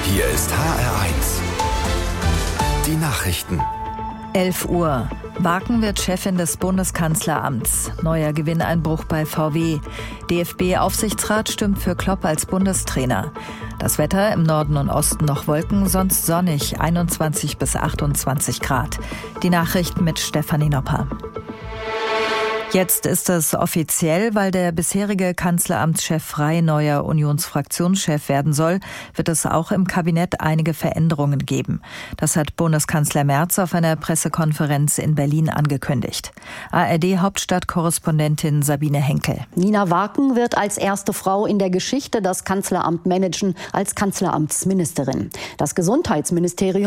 Hier ist HR1. Die Nachrichten. 11 Uhr. Waken wird Chefin des Bundeskanzleramts. Neuer Gewinneinbruch bei VW. DFB-Aufsichtsrat stimmt für Klopp als Bundestrainer. Das Wetter im Norden und Osten noch Wolken, sonst sonnig, 21 bis 28 Grad. Die Nachrichten mit Stefanie Nopper. Jetzt ist es offiziell, weil der bisherige Kanzleramtschef Frey neuer Unionsfraktionschef werden soll, wird es auch im Kabinett einige Veränderungen geben. Das hat Bundeskanzler Merz auf einer Pressekonferenz in Berlin angekündigt. ARD-Hauptstadtkorrespondentin Sabine Henkel. Nina Waken wird als erste Frau in der Geschichte das Kanzleramt managen als Kanzleramtsministerin. Das Gesundheitsministerium